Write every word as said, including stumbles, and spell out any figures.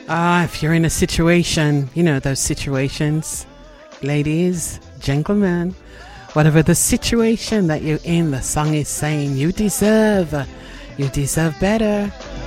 Ah, if you're in a situation, you know, those situations, ladies, gentlemen, whatever the situation that you're in, the song is saying you deserve, you deserve better.